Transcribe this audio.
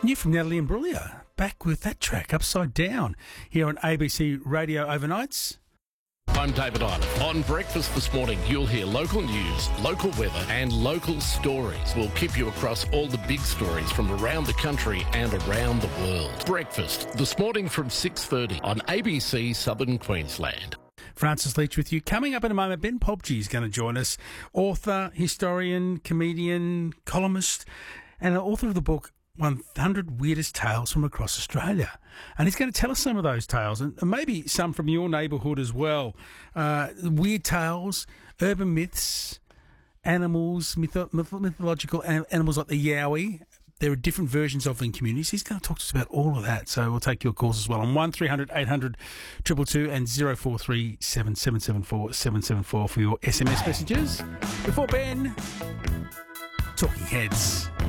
New from Natalie Imbruglia, back with that track, Upside Down, here on ABC Radio Overnights. I'm David Island. On Breakfast this morning, you'll hear local news, local weather and local stories. We'll keep you across all the big stories from around the country and around the world. Breakfast this morning from 6:30 on ABC Southern Queensland. Francis Leach with you. Coming up in a moment, Ben Pobji is going to join us. Author, historian, comedian, columnist, and author of the book 100 Weirdest Tales from Across Australia. And he's going to tell us some of those tales, and maybe some from your neighbourhood as well. Weird tales, urban myths, animals, mythological animals like the yowie. There are different versions of them in communities. He's going to talk to us about all of that. So we'll take your calls as well on 1300 800 222 and 0437 774 774 for your SMS messages. Before Ben, Talking Heads.